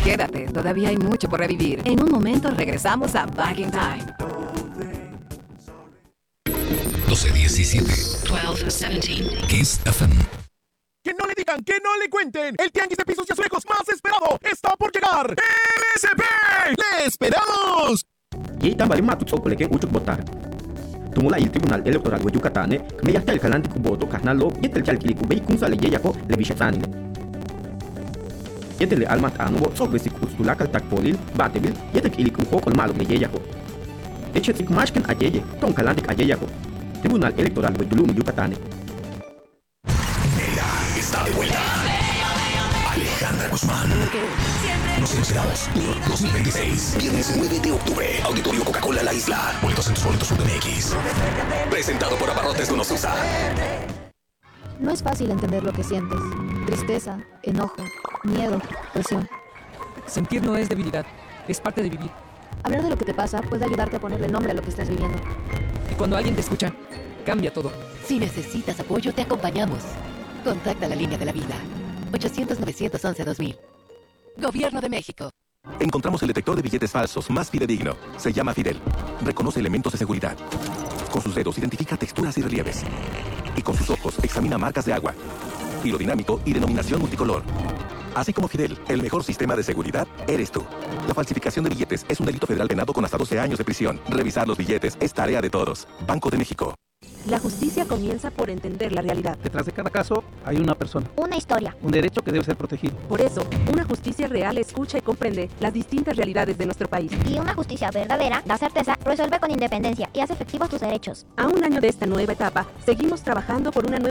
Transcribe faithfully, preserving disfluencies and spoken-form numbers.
Quédate, todavía hay mucho por revivir. En un momento regresamos a Back in Time. doce diecisiete. doce diecisiete. Kiss F M. Que no le digan, que no le cuenten. El tianguis de pisos y azulejos más esperado está por llegar. ¡M S P! ¡Le esperamos! Y también matutso que uchuk votar. Tumula el Tribunal Electoral de Yucatán, me ya está el calante cuboto, carnalo, y el chalquilico, ve con sale yeyako, le bichetani. Y el almat anubo, sobre si custulaca el tacpolil, batebil, y el quilico, con malo de yeyako. Echet mashken a yeye, ton calante a yeyako. Tribunal Electoral de Tulum, Yucatán. Está de vuelta. Alejandra Guzmán. Nos esperamos por dos mil veintiséis. Viernes nueve de octubre. Auditorio Coca-Cola La Isla. Boletos en tus boletos punto M X. Presentado por Abarrotes Donosusa. No es fácil entender lo que sientes. Tristeza, enojo, miedo, presión. Sentir no es debilidad, es parte de vivir. Hablar de lo que te pasa puede ayudarte a ponerle nombre a lo que estás viviendo. Y cuando alguien te escucha, cambia todo. Si necesitas apoyo, te acompañamos. Contacta la línea de la vida. ochocientos, novecientos once, dos mil. Gobierno de México. Encontramos el detector de billetes falsos más fidedigno. Se llama Fidel. Reconoce elementos de seguridad. Con sus dedos identifica texturas y relieves. Y con sus ojos examina marcas de agua, hilo dinámico y denominación multicolor. Así como Fidel, el mejor sistema de seguridad eres tú. La falsificación de billetes es un delito federal penado con hasta doce años de prisión. Revisar los billetes es tarea de todos. Banco de México. La justicia comienza por entender la realidad. Detrás de cada caso hay una persona. Una historia. Un derecho que debe ser protegido. Por eso, una justicia real escucha y comprende las distintas realidades de nuestro país. Y una justicia verdadera da certeza, resuelve con independencia y hace efectivos tus derechos. A un año de esta nueva etapa, seguimos trabajando por una nueva